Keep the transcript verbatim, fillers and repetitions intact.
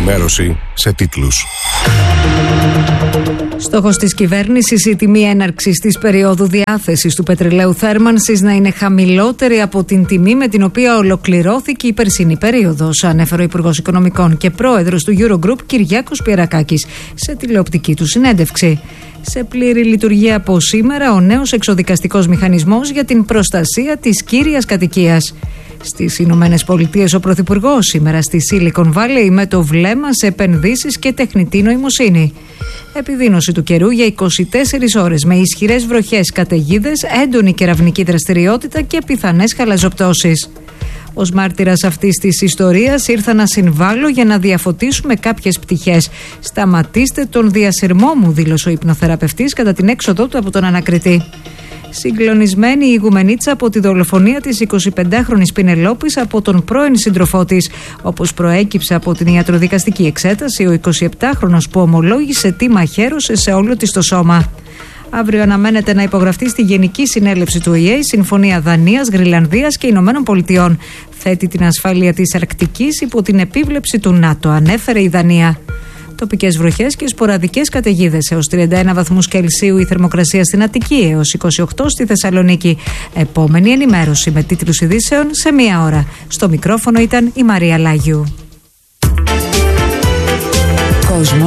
Ενημέρωση σε τίτλους. Στόχος της κυβέρνησης η τιμή έναρξης της περίοδου διάθεσης του πετρελαίου θέρμανσης να είναι χαμηλότερη από την τιμή με την οποία ολοκληρώθηκε η περσινή περίοδος, ανέφερε ο Υπουργός Οικονομικών και πρόεδρος του Eurogroup Κυριάκος Πιερακάκης σε τηλεοπτική του συνέντευξη. Σε πλήρη λειτουργία από σήμερα ο νέος εξοδικαστικός μηχανισμός για την προστασία της κύριας κατοικίας. Στις Ηνωμένες Πολιτείες ο Πρωθυπουργός σήμερα στη Silicon Valley με το βλέμμα σε επενδύσεις και τεχνητή νοημοσύνη. Επιδείνωση του καιρού για είκοσι τέσσερις ώρες με ισχυρές βροχές, καταιγίδες, έντονη κεραυνική δραστηριότητα και πιθανές χαλαζοπτώσεις. Ως μάρτυρας αυτής της ιστορίας ήρθα να συμβάλλω για να διαφωτίσουμε κάποιες πτυχές. Σταματήστε τον διασυρμό μου, δήλωσε ο υπνοθεραπευτής κατά την έξοδό του από τον ανακριτή. Συγκλονισμένη η ηγουμενίτσα από τη δολοφονία της εικοσιπεντάχρονης Πινελόπης από τον πρώην σύντροφό της. Όπως προέκυψε από την ιατροδικαστική εξέταση, ο εικοσιεπτάχρονος που ομολόγησε τι μαχαίρωσε σε όλο της το σώμα. Αύριο αναμένεται να υπογραφτεί στη Γενική Συνέλευση του Ο Η Ε η Συμφωνία Δανίας, Γρυλανδίας και Ηνωμένων Πολιτειών. Θέτει την ασφάλεια της Αρκτικής υπό την επίβλεψη του ΝΑΤΟ, ανέφερε η Δανία. Τοπικές βροχές και σποραδικές καταιγίδες. Έως τριάντα ένα βαθμούς Κελσίου η θερμοκρασία στην Αττική, έως είκοσι οκτώ στη Θεσσαλονίκη. Επόμενη ενημέρωση με τίτλους ειδήσεων σε μία ώρα. Στο μικρόφωνο ήταν η Μαρία Λάγιου.